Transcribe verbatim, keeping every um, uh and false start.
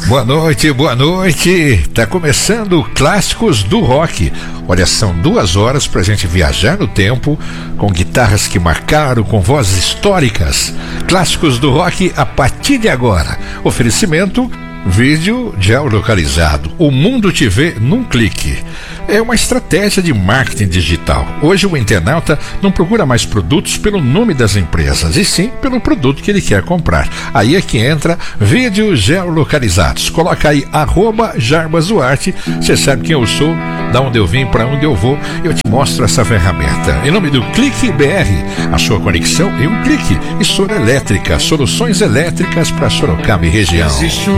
Boa noite, boa noite. Tá começando Clássicos do Rock. Olha, são duas horas pra gente viajar no tempo, com guitarras que marcaram, com vozes históricas. Clássicos do Rock a partir de agora. Oferecimento: vídeo geolocalizado. O mundo te vê num clique. É uma estratégia de marketing digital. Hoje o internauta não procura mais produtos pelo nome das empresas, e sim pelo produto que ele quer comprar. Aí é que entra vídeos geolocalizados. Coloca aí arroba Jarbas Duarte. Você sabe quem eu sou, da onde eu vim, para onde eu vou. Eu te mostro essa ferramenta. Em nome do Clique B R, a sua conexão em um clique. E Soro Elétrica, soluções elétricas para Sorocaba e região.